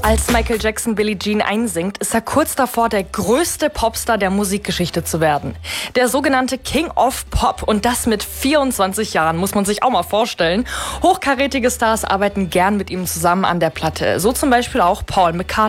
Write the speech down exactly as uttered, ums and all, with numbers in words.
Als Michael Jackson Billie Jean einsingt, ist er kurz davor, der größte Popstar der Musikgeschichte zu werden. Der sogenannte King of Pop, und das mit vierundzwanzig Jahren, muss man sich auch mal vorstellen. Hochkarätige Stars arbeiten gern mit ihm zusammen an der Platte. So zum Beispiel auch Paul McCartney.